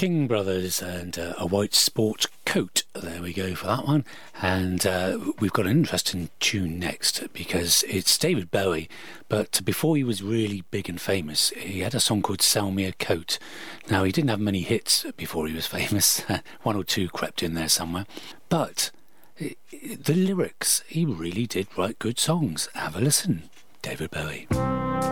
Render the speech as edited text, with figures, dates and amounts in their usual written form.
King Brothers and a white sport coat. There we go for that one. And we've got an interesting tune next because it's David Bowie, but before he was really big and famous, he had a song called Sell Me a Coat. Now, he didn't have many hits before he was famous. One or two crept in there somewhere. But the lyrics, he really did write good songs. Have a listen. David Bowie.